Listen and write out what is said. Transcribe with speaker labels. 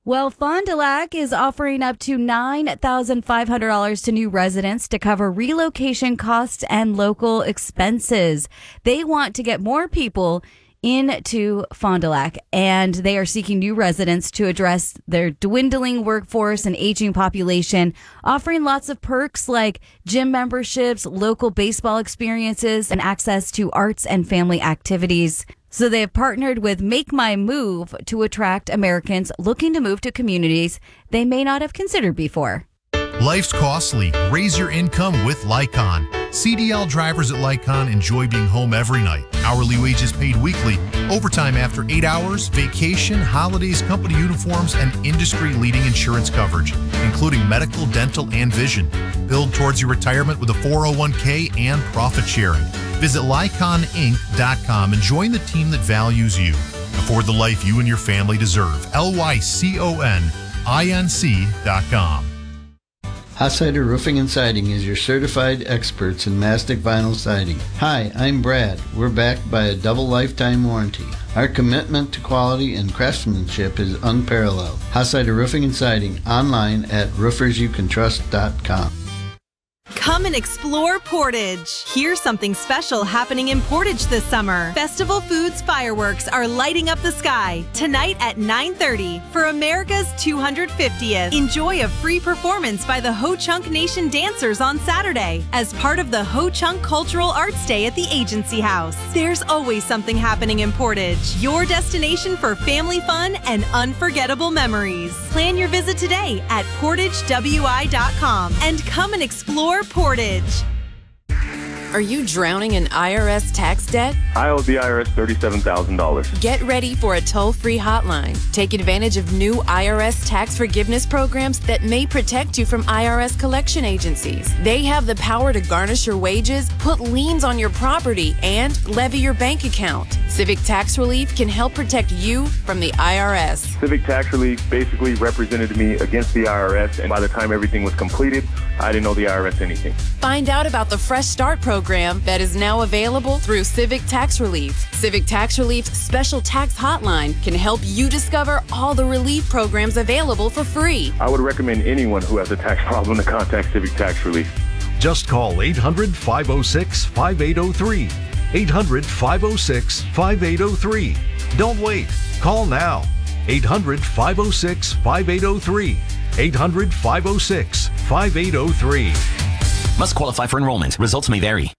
Speaker 1: Well, Fond du Lac is offering up to $9,500 to new residents to cover relocation costs and local expenses. They want to get more people into Fond du Lac, and they are seeking new residents to address their dwindling workforce and aging population, offering lots of perks like gym memberships, local baseball experiences, and access to arts and family activities. So they have partnered with Make My Move to attract Americans looking to move to communities they may not have considered before.
Speaker 2: Life's costly. Raise your income with Lycon. CDL drivers at Lycon enjoy being home every night. Hourly wages paid weekly, overtime after 8 hours, vacation, holidays, company uniforms, and industry-leading insurance coverage, including medical, dental, and vision. Build towards your retirement with a 401k and profit sharing. Visit LyconInc.com and join the team that values you. Afford the life you and your family deserve. LYCONINC.com.
Speaker 3: Hossider Roofing and Siding is your certified experts in mastic vinyl siding. Hi, I'm Brad. We're backed by a double lifetime warranty. Our commitment to quality and craftsmanship is unparalleled. Hossider Roofing and Siding, online at roofersyoucantrust.com.
Speaker 4: Come and explore Portage. Here's something special happening in Portage this summer. Festival Foods fireworks are lighting up the sky tonight at 9:30 for America's 250th. Enjoy a free performance by the Ho-Chunk Nation dancers on Saturday as part of the Ho-Chunk Cultural Arts Day at the Agency House. There's always something happening in Portage, your destination for family fun and unforgettable memories. Plan your visit today at portagewi.com and come and explore Portage.
Speaker 5: Are you drowning in IRS tax debt?
Speaker 6: I owe the IRS $37,000.
Speaker 5: Get ready for a toll-free hotline. Take advantage of new IRS tax forgiveness programs that may protect you from IRS collection agencies. They have the power to garnish your wages, put liens on your property, and levy your bank account. Civic Tax Relief can help protect you from the IRS.
Speaker 6: Civic Tax Relief basically represented me against the IRS, and by the time everything was completed, I didn't owe the IRS anything.
Speaker 5: Find out about the Fresh Start program that is now available through Civic Tax Relief. Civic Tax Relief's special tax hotline can help you discover all the relief programs available for free.
Speaker 6: I would recommend anyone who has a tax problem to contact Civic Tax Relief.
Speaker 7: Just call 800-506-5803. 800-506-5803. Don't wait. Call now. 800-506-5803. 800-506-5803.
Speaker 8: Must qualify for enrollment. Results may vary.